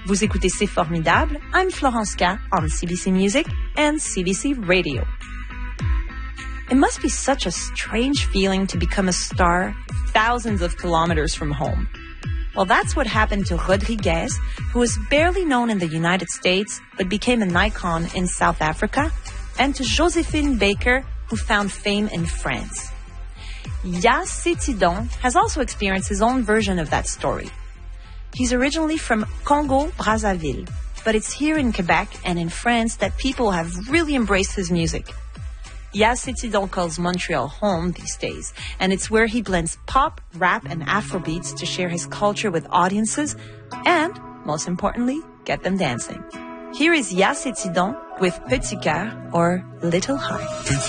Vous écoutez C'est Formidable. I'm Florence K on CBC Music and CBC Radio. It must be such a strange feeling to become a star thousands of kilometers from home. Well, that's what happened to Rodriguez, who was barely known in the United States but became an icon in South Africa, and to Joséphine Baker, who found fame in France. Yas Setidon has also experienced his own version of that story. He's originally from Congo-Brazzaville, but it's here in Quebec and in France that people have really embraced his music. Yas Setidon calls Montreal home these days, and it's where he blends pop, rap, and Afrobeats to share his culture with audiences and, most importantly, get them dancing. Here is Yas Setidon with Petit Cœur or Little Heart.